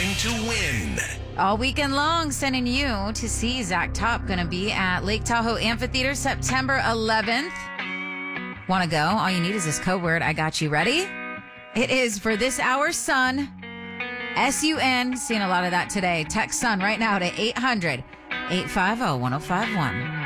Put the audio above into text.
time to win. All weekend long, sending you to see Zach Top. Going to be at Lake Tahoe Amphitheater September 11th. Want to go? All you need is this code word. I got you. Ready? It is for this hour, Sun. S-U-N. Seeing a lot of that today. Text Sun right now to 800-850-1051.